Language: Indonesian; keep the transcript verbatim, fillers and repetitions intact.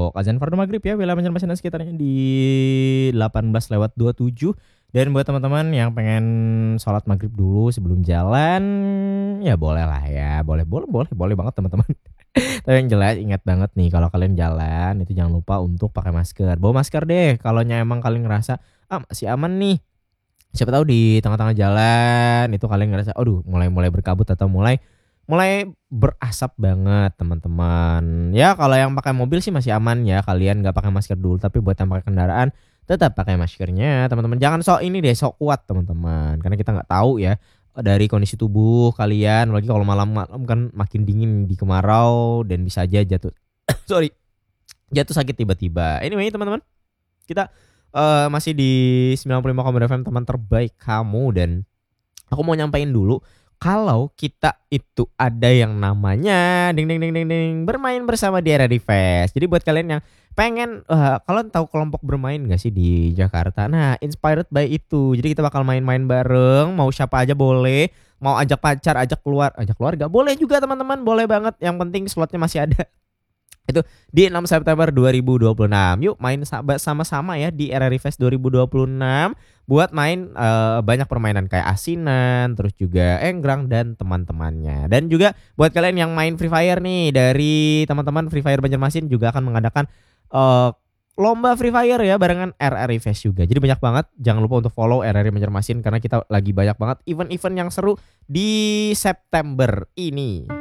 untuk azan fardu maghrib ya wilayah Banjarmasin dan sekitarnya di delapan belas lewat dua puluh tujuh. Dan buat teman-teman yang pengen sholat maghrib dulu sebelum jalan, ya boleh lah ya, boleh boleh boleh boleh banget teman-teman. Tapi yang jelas ingat banget nih kalau kalian jalan itu jangan lupa untuk pakai masker. Bawa masker deh kalau emang kalian ngerasa ah masih aman nih. Siapa tahu di tengah-tengah jalan itu kalian ngerasa aduh mulai-mulai berkabut atau mulai mulai berasap banget teman-teman. Ya kalau yang pakai mobil sih masih aman ya, kalian nggak pakai masker dulu, tapi buat yang pakai kendaraan tetap pakai maskernya teman-teman. Jangan sok ini deh sok kuat teman-teman, karena kita nggak tahu ya dari kondisi tubuh kalian, lagi kalau malam-malam kan makin dingin di kemarau dan bisa aja jatuh sorry jatuh sakit tiba-tiba. Anyway teman-teman, kita uh, masih di sembilan puluh lima koma dua F M teman terbaik kamu, dan aku mau nyampain dulu kalau kita itu ada yang namanya ding ding ding ding ding bermain bersama di R R I Fest. Jadi buat kalian yang pengen uh, kalian tahu kelompok bermain gak sih di Jakarta? Nah, inspired by itu. Jadi kita bakal main-main bareng, mau siapa aja boleh, mau ajak pacar, ajak keluar, ajak keluarga boleh juga teman-teman, boleh banget. Yang penting slotnya masih ada. Itu di enam September dua ribu dua puluh enam. Yuk main sama-sama ya di R R I Fest dua ribu dua puluh enam buat main uh, banyak permainan kayak asinan, terus juga enggrang dan teman-temannya. Dan juga buat kalian yang main Free Fire nih, dari teman-teman Free Fire Banjarmasin juga akan mengadakan uh, lomba Free Fire ya barengan R R I Fest juga. Jadi banyak banget, jangan lupa untuk follow R R I Banjarmasin karena kita lagi banyak banget event-event yang seru di September ini.